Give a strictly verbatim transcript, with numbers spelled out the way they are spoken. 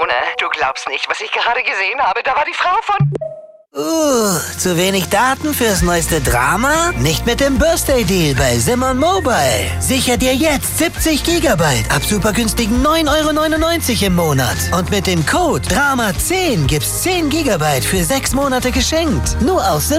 Simone, du glaubst nicht, was ich gerade gesehen habe. Da war die Frau von... Uh, zu wenig Daten fürs neueste Drama? Nicht mit dem Birthday Deal bei Simon Mobile. Sicher dir jetzt siebzig Gigabyte ab super günstigen neun Euro neunundneunzig im Monat. Und mit dem Code Drama zehn gibt's zehn Gigabyte für sechs Monate geschenkt. Nur auf Simon